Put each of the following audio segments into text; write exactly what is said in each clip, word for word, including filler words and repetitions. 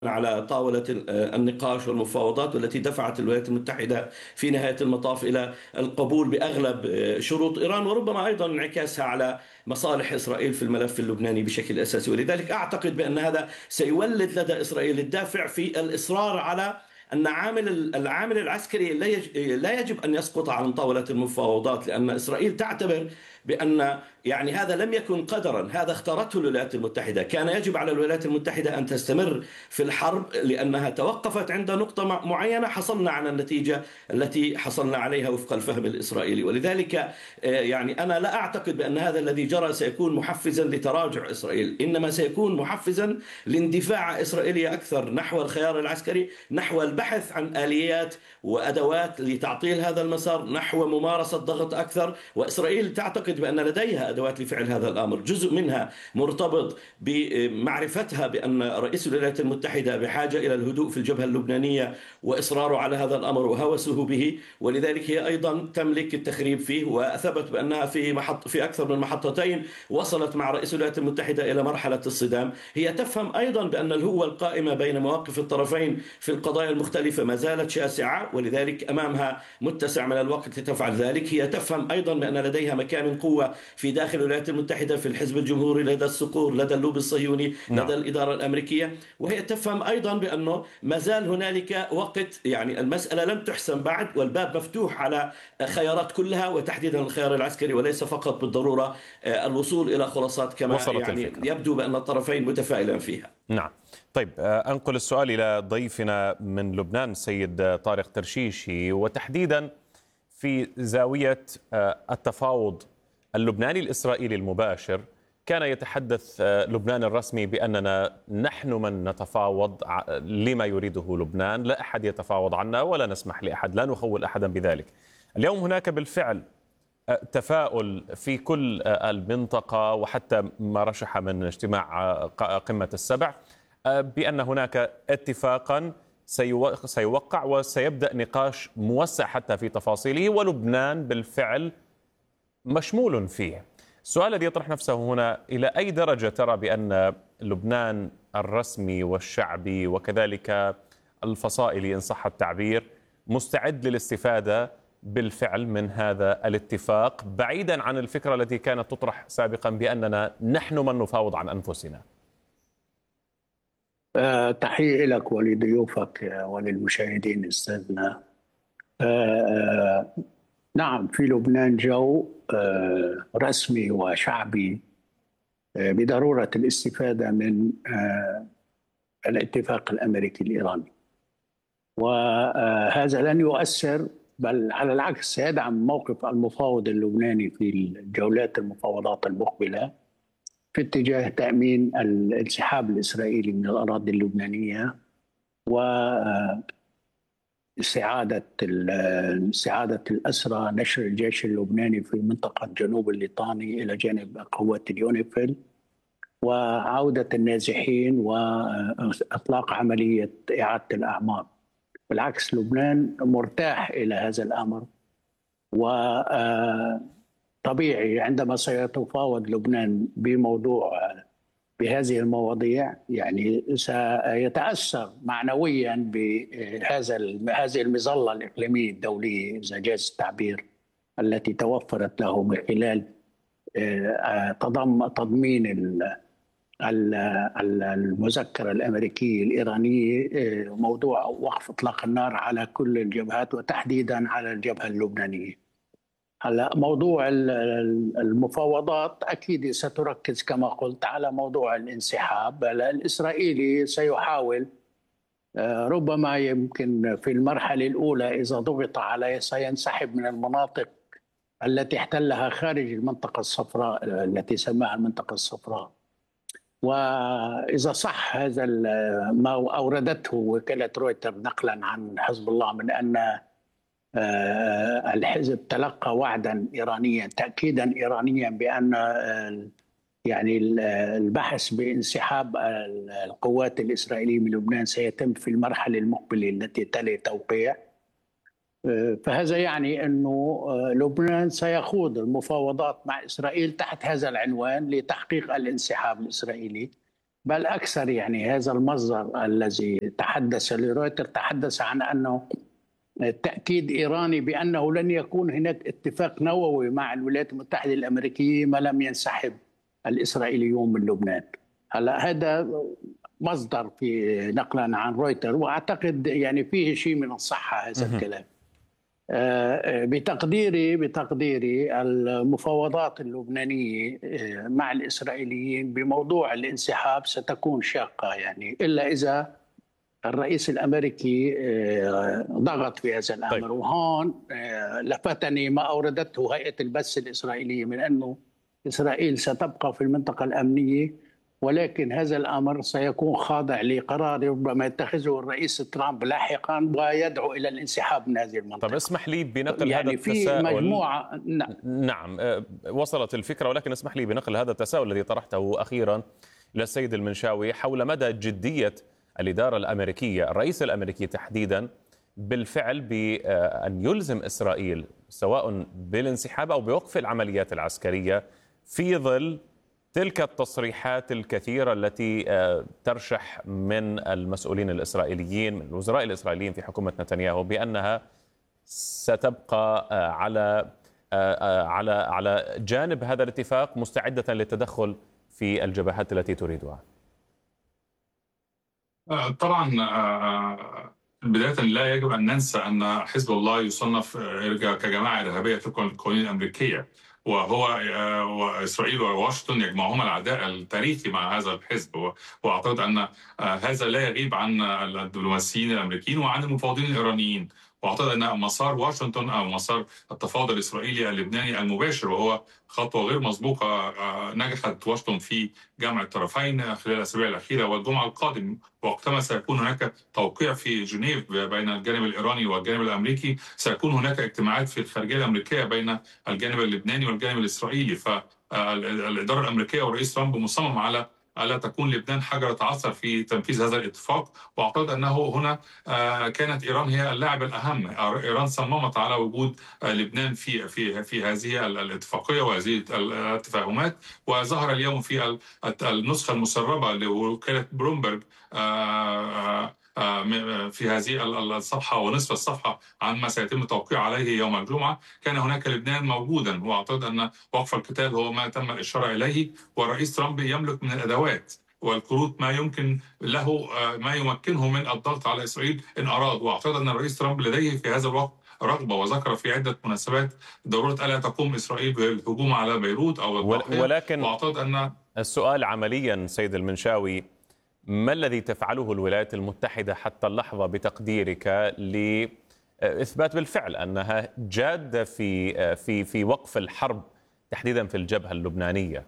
على طاولة النقاش والمفاوضات، والتي دفعت الولايات المتحدة في نهاية المطاف إلى القبول بأغلب شروط إيران، وربما أيضا انعكاسها على مصالح إسرائيل في الملف اللبناني بشكل أساسي. ولذلك أعتقد بأن هذا سيولد لدى إسرائيل الدافع في الإصرار على أن عامل العامل العسكري لا يجب أن يسقط عن طاولة المفاوضات، لأن إسرائيل تعتبر بأن يعني هذا لم يكن قدرا، هذا اختارته الولايات المتحدة. كان يجب على الولايات المتحدة أن تستمر في الحرب لأنها توقفت عند نقطة معينة، حصلنا على النتيجة التي حصلنا عليها وفق الفهم الإسرائيلي. ولذلك يعني أنا لا أعتقد بأن هذا الذي جرى سيكون محفزا لتراجع إسرائيل، إنما سيكون محفزا لاندفاع إسرائيلية أكثر نحو الخيار العسكري، نحو البحث عن آليات وأدوات لتعطيل هذا المسار، نحو ممارسة ضغط أكثر. وإسرائيل تعتقد بأن لديها أدوات لفعل هذا الأمر، جزء منها مرتبط بمعرفتها بأن رئيس الولايات المتحدة بحاجة إلى الهدوء في الجبهة اللبنانية وإصراره على هذا الأمر وهوسه به، ولذلك هي أيضا تملك التخريب فيه. وأثبت بأنها في محط في أكثر من محطتين وصلت مع رئيس الولايات المتحدة إلى مرحلة الصدام. هي تفهم أيضا بأن الهوة القائمة بين مواقف الطرفين في القضايا المختلفة ما زالت شاسعة، ولذلك أمامها متسع من الوقت لتفعل ذلك. هي تفهم أيضا بأن لديها مكان قوة في داخل الولايات المتحدة، في الحزب الجمهوري، لدى الصقور، لدى اللوبي الصهيوني، لدى نعم. الإدارة الأمريكية. وهي تفهم أيضا بأنه ما زال هنالك وقت، يعني المسألة لم تحسم بعد، والباب مفتوح على خيارات كلها، وتحديدا الخيار العسكري، وليس فقط بالضرورة الوصول إلى خلاصات كما وصلت يعني الفكرة. يبدو بأن الطرفين متفائلان فيها. نعم. طيب، أنقل السؤال إلى ضيفنا من لبنان السيد طارق ترشيشي، وتحديدا في زاوية التفاوض اللبناني الإسرائيلي المباشر. كان يتحدث لبنان الرسمي بأننا نحن من نتفاوض لما يريده لبنان، لا أحد يتفاوض عنا ولا نسمح لأحد، لا نخول أحدا بذلك. اليوم هناك بالفعل تفاؤل في كل المنطقة، وحتى ما رشح من اجتماع قمة السبع بأن هناك اتفاقا سيوقع وسيبدأ نقاش موسع حتى في تفاصيله، ولبنان بالفعل مشمول فيه. السؤال الذي يطرح نفسه هنا: إلى أي درجة ترى بأن لبنان الرسمي والشعبي وكذلك الفصائلي إن صح التعبير مستعد للاستفادة بالفعل من هذا الاتفاق، بعيدا عن الفكرة التي كانت تطرح سابقا بأننا نحن من نفاوض عن أنفسنا؟ أه تحية لك ولضيوفك وللمشاهدين أستاذنا. أه نعم، في لبنان جو أه رسمي وشعبي أه بضرورة الاستفادة من أه الاتفاق الأمريكي الإيراني، وهذا لن يؤثر، بل على العكس سيدعم موقف المفاوض اللبناني في الجولات المفاوضات المقبلة في اتجاه تأمين الانسحاب الإسرائيلي من الأراضي اللبنانية واستعادة استعادة الأسرى، نشر الجيش اللبناني في منطقة جنوب الليطاني إلى جانب قوات اليونيفيل، وعودة النازحين وإطلاق عملية إعادة الأعمار. بالعكس لبنان مرتاح إلى هذا الأمر، وطبيعي عندما سيتفاوض لبنان بموضوع بهذه المواضيع يعني سيتأثر معنويا بهذا هذه المظلة الإقليمية الدولية إذا جاز التعبير التي توفرت له من خلال تضمين المذكرة الأمريكية الإيرانية موضوع وقف إطلاق النار على كل الجبهات وتحديدا على الجبهة اللبنانية. هلا موضوع المفاوضات أكيد ستركز كما قلت على موضوع الانسحاب. الإسرائيلي سيحاول ربما يمكن في المرحلة الأولى إذا ضغط عليه سينسحب من المناطق التي احتلها خارج المنطقة الصفراء التي سماها المنطقة الصفراء. وإذا صح هذا ما أوردته وكالة رويتر نقلا عن حزب الله من أن الحزب تلقى وعدا إيرانيا تأكيدا إيرانيا بأن يعني البحث بانسحاب القوات الإسرائيلية من لبنان سيتم في المرحلة المقبلة التي تلي توقيع، فهذا يعني أنه لبنان سيخوض المفاوضات مع إسرائيل تحت هذا العنوان لتحقيق الانسحاب الإسرائيلي. بل أكثر. يعني هذا المصدر الذي تحدث لرويتر تحدث عن أنه تأكيد إيراني بأنه لن يكون هناك اتفاق نووي مع الولايات المتحدة الأمريكية ما لم ينسحب الإسرائيليون من لبنان. هلا هذا مصدر في نقلا عن رويتر، وأعتقد يعني فيه شيء من الصحة هذا الكلام. بتقديري بتقديري المفاوضات اللبنانية مع الإسرائيليين بموضوع الانسحاب ستكون شاقة، يعني إلا إذا الرئيس الأمريكي ضغط في هذا الأمر. طيب. وهون لفتني ما أوردته هيئة البث الإسرائيلية من أنه إسرائيل ستبقى في المنطقة الأمنية، ولكن هذا الأمر سيكون خاضع لقرار ربما يتخذه الرئيس ترامب لاحقا ويدعو إلى الانسحاب من هذه المنطقة. طب اسمح لي بنقل يعني هذا التساؤل. في مجموعة. نعم. نعم وصلت الفكرة، ولكن اسمح لي بنقل هذا التساؤل الذي طرحته أخيرا إلى السيد المنشاوي حول مدى جدية الإدارة الأمريكية، الرئيس الأمريكي تحديدا، بالفعل بأن يلزم إسرائيل سواء بالانسحاب أو بوقف العمليات العسكرية في ظل تلك التصريحات الكثيرة التي ترشح من المسؤولين الإسرائيليين، من الوزراء الإسرائيليين في حكومة نتنياهو، بأنها ستبقى على على على جانب هذا الاتفاق مستعدة للتدخل في الجبهات التي تريدها. طبعا بداية لا يجب أن ننسى أن حزب الله يصنف كجماعة إرهابية طبقا للقوانين الأمريكية، وهو وإسرائيل وواشنطن يجمعهما العداء التاريخي مع هذا الحزب. وأعتقد أن هذا لا يغيب عن الدبلوماسيين الأمريكيين وعن المفاوضين الإيرانيين. واعتقد ان مسار واشنطن او مسار التفاوض الاسرائيلي اللبناني المباشر، وهو خطوه غير مسبوقه نجحت واشنطن في جمع الطرفين خلال الاسابيع الاخيره، والجمعه القادم وقتما سيكون هناك توقيع في جنيف بين الجانب الايراني والجانب الامريكي، سيكون هناك اجتماعات في الخارجيه الامريكيه بين الجانب اللبناني والجانب الاسرائيلي. فالاداره الامريكيه والرئيس ترامب مصمم على ألا تكون لبنان حجرة عثر في تنفيذ هذا الاتفاق. وأعتقد أنه هنا كانت إيران هي اللاعب الأهم. إيران صممت على وجود لبنان في في في هذه الاتفاقية وهذه التفاهمات، وظهر اليوم في النسخة المسربة لوكالة بلومبرج في هذه الصفحة ونصف الصفحة عن ما سيتم التوقيع عليه يوم الجمعة كان هناك لبنان موجودا. واعتقد أن وقف القتال هو ما تم الإشارة إليه، والرئيس ترامب يملك من الأدوات والكروت ما يمكن له ما يمكنه من الضغط على إسرائيل إن أراد. واعتقد أن الرئيس ترامب لديه في هذا الوقت رغبة، وذكر في عدة مناسبات ضرورة ألا تقوم إسرائيل بالهجوم على بيروت أو ولكن واعتقد أن السؤال عمليا سيد المنشاوي، ما الذي تفعله الولايات المتحدة حتى اللحظة بتقديرك لإثبات بالفعل أنها جادة في في في وقف الحرب تحديدا في الجبهة اللبنانية؟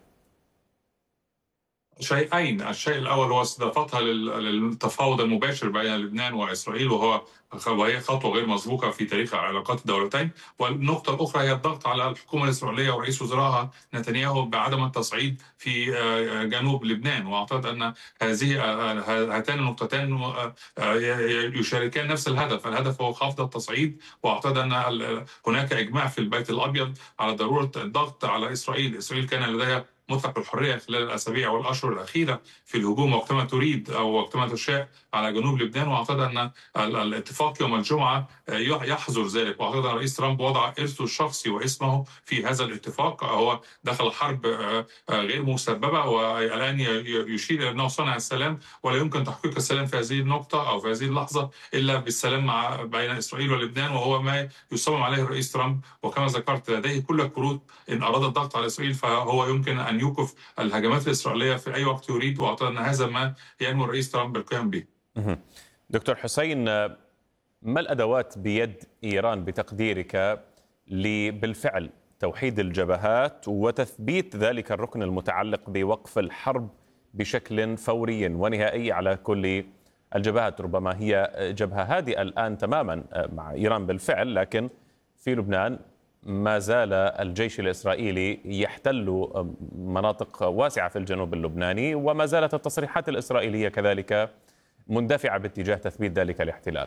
شيئين. الشيء الأول هو استضافتها للتفاوض المباشر بين لبنان وإسرائيل، وهو وهي خطوة غير مسبوقة في تاريخ علاقات الدولتين. والنقطة الأخرى هي الضغط على الحكومة الإسرائيلية ورئيس وزرائها نتنياهو بعدم التصعيد في جنوب لبنان. وأعتقد أن هذه هاتان النقطتان يشاركان نفس الهدف، الهدف هو خفض التصعيد. وأعتقد أن هناك إجماع في البيت الأبيض على ضرورة الضغط على إسرائيل. إسرائيل كان لديها مطلق الحرية خلال الأسابيع والأشهر الأخيرة في الهجوم وقتما تريد أو وقتما تشاء على جنوب لبنان. وأعتقد أن الاتفاق يوم الجمعة يحظر ذلك. وأعتقد أن الرئيس ترامب وضع إرثه الشخصي واسمه في هذا الاتفاق. هو دخل حرب غير مسببة والآن يشير إلى أنه صنع السلام، ولا يمكن تحقيق السلام في هذه النقطة أو في هذه اللحظة إلا بالسلام مع بين إسرائيل ولبنان، وهو ما يصمم عليه الرئيس ترامب. وكما ذكرت لديه كل الكروت إن أراد الضغط على إسرائيل فهو يمكن أن يوقف الهجمات الإسرائيلية في أي وقت يريد. وأعتقد أن هذا ما ينمو الرئيس ترامب بالقيام به. دكتور حسين، ما الأدوات بيد إيران بتقديرك لبالفعل توحيد الجبهات وتثبيت ذلك الركن المتعلق بوقف الحرب بشكل فوري ونهائي على كل الجبهات؟ ربما هي جبهة هادئة الآن تماما مع إيران بالفعل، لكن في لبنان ما زال الجيش الإسرائيلي يحتل مناطق واسعة في الجنوب اللبناني، وما زالت التصريحات الإسرائيلية كذلك مندفعة باتجاه تثبيت ذلك الاحتلال.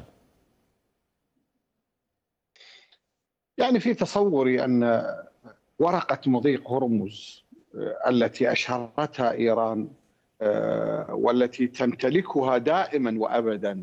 يعني في تصوري أن ورقة مضيق هرمز التي أشهرتها إيران والتي تمتلكها دائما وابدا